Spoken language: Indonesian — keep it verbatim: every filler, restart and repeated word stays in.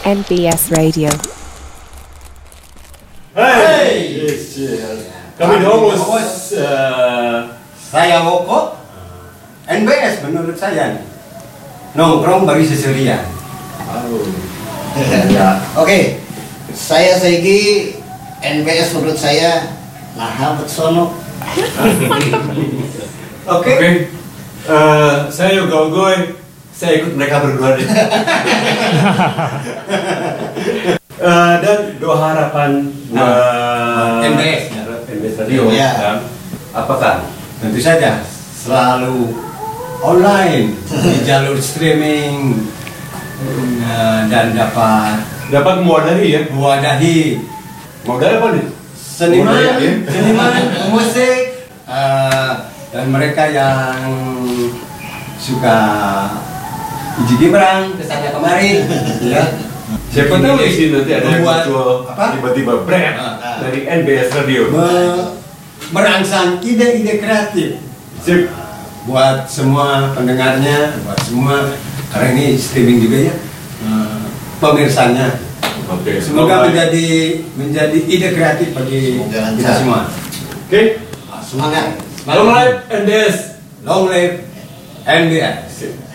N B S Radio. Hey, kami di homus. Saya Woko. N B S menurut saya nongkrong bari seserian. Ya. Oke, saya Segi. N B S menurut saya Laha Betsono. Oke. Saya Yoga Ogoy. Saya ikut mereka berdua deh. Uh, dan doa harapan buat N B S, N B S Radio. Ya. Ya. Apakah? Tentu saja selalu online di jalur streaming uh, dan dapat Dapat mewadahi ya. mewadahi Mewadahi apa nih? seniman, Mewadahi, ya? seniman, musik, uh, dan mereka yang suka Iji Gibrang kesana kemari, ya. Siapa tahu di sini nanti ada yang Membuat muncul apa? tiba-tiba brand Ah. dari N B S Radio. Me- merangsang ide-ide kreatif. Sip. Buat semua pendengarnya, buat semua, karena ini streaming juga ya, eh, pemirsanya. Oke. Semoga menjadi menjadi ide kreatif bagi Semoga kita lancar. semua. Oke. Semangat. Long live N B S. Long live N B S. Sip.